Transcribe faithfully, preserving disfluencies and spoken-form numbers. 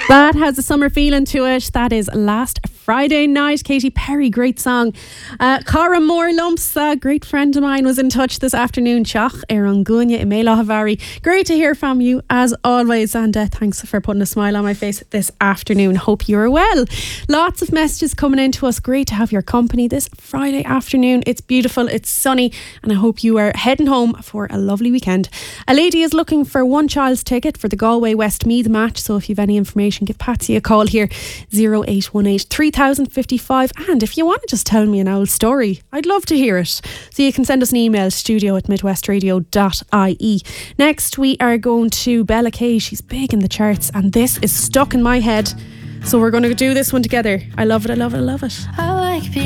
That has a summer feeling to it. That is Last Friday Night. Katy Perry, great song. Uh, Cara Moore Lumps, a great friend of mine, was in touch this afternoon. Teach ar an gcuine I Méile Havari. Great to hear from you as always, and uh, thanks for putting a smile on my face this afternoon. Hope you're well. Lots of messages coming in to us. Great to have your company this Friday afternoon. It's beautiful, it's sunny, and I hope you are heading home for a lovely weekend. A lady is looking for one child's ticket for the Galway Westmeath match, so if you've any information, give Patsy a call here, oh eight one eight, three thousand fifty-five. And if you want to just tell me an old story, I'd love to hear it. So you can send us an email, studio at midwestradio dot I E. Next we are going to Bella Kay. She's big in the charts and this is stuck in my head, so we're going to do this one together. I love it, I love it, I love it. I like